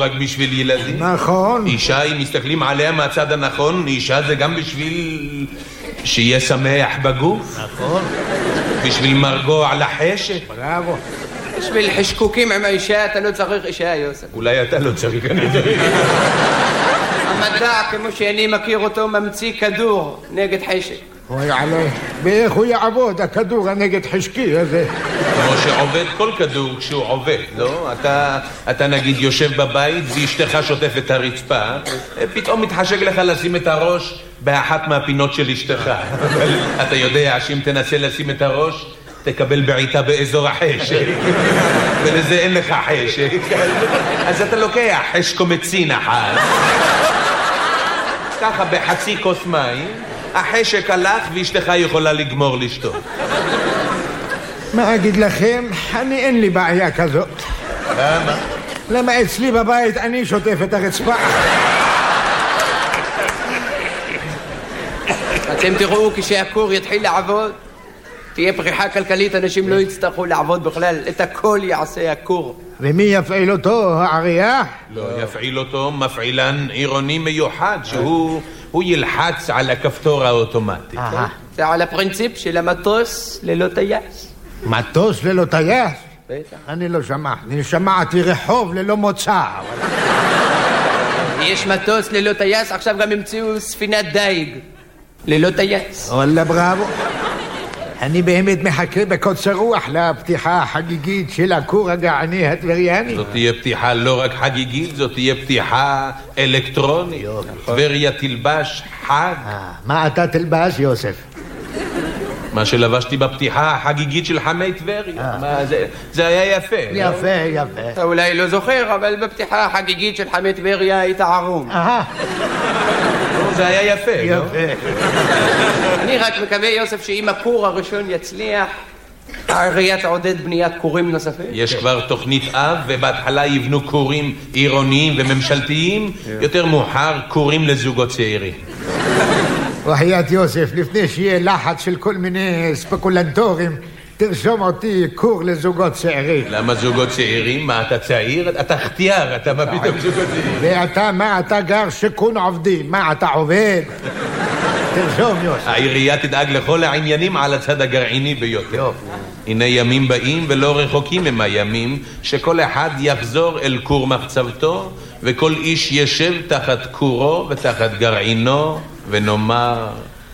רק בשביל ילדים. נכון. אישה, אם מסתכלים עליה מהצד הנכון, אישה זה גם בשביל שיהיה שמח בגוף. נכון. בשביל מרגוע לחשק. בראבו. בשביל חשקוקים עם האישה אתה לא צריך אישה, יוסף. אולי אתה לא צריך, אני צריך. המדע, כמו שאני מכיר אותו, ממציא כדור נגד חשק. אוי עלי, ואיך הוא יעבוד, הכדור הנגד חשקי הזה? כמו שעובד כל כדור כשהוא עובד, לא? אתה נגיד יושב בבית ואשתך שוטפת את הרצפה, פתאום מתחשק לך לשים את הראש באחת מהפינות של אשתך. אבל אתה יודע שאם תנסה לשים את הראש, תקבל בעיטה באזור החשק. ולזה אין לך חשק. אז אתה לוקח חשקומצין אחת. ככה בחצי כוס מים, החשק הלך ואשתך יכולה לגמור לשתות. מה אגיד לכם? אין לי בעיה כזאת. למה? למה אצלי בבית אני שוטף את הרצפה? אתם תראו כשהכור יתחיל לעבוד, תהיה פריחה כלכלית, אנשים לא יצטרכו לעבוד בכלל, את הכל יעשה הכור. ומי יפעיל אותו, העירייה? לא, יפעיל אותו מפעילן עירוני מיוחד, שהוא ילחץ על הכפתור האוטומטי. זה על הפרינציפ של המטוס ללא טייס. מטוס ללא טייס? בטח. אני לא שמעתי, אני שמעתי רחוב ללא מוצא. יש מטוס ללא טייס, עכשיו גם המציאו ספינת דייג ללא טייס. וואלה בראבו. אני באמת מחכה בקוצר רוח לפתיחה החגיגית של הכור הגעני הטבריאני. זאת תהיה פתיחה לא רק חגיגית, זאת תהיה פתיחה אלקטרונית. טבריה תלבש חג. מה אתה תלבש, יוסף? מה שלבשתי בפתיחה החגיגית של חמי טבריה. זה היה יפה. יפה, יפה. אתה אולי לא זוכר, אבל בפתיחה החגיגית של חמי טבריה היית ערום. זה היה יפה, לא? יפה. אני רק מקווה, יוסף, שאם הכור הראשון יצליח, העירייה תעודד בניית כורים נוספים. יש כבר תוכנית אב, ובהתחלה יבנו כורים עירוניים וממשלתיים, יותר מאוחר כורים לזוגות צעירים. וחיית יוסף, לפני שיהיה לחץ של כל מיני ספקולנטורים, תרשום אותי כור לזוגות צעירים. למה זוגות צעירים? מה, אתה צעיר? אתה חתיאר, אתה מה פתאום זוגות צעירים? ואתה, מה אתה גר שיכון עובדים? מה אתה עובד? תרשום יוסף. העירייה תדאג לכל העניינים על הצד הגרעיני ביותר. הנה ימים באים ולא רחוקים הם הימים שכל אחד יחזור אל כור מחצבתו וכל איש ישב תחת כורו ותחת גרעינו ונאמר